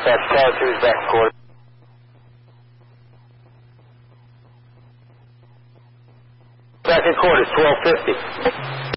That's Tower 2's back quarter. Second quarter, 12:50.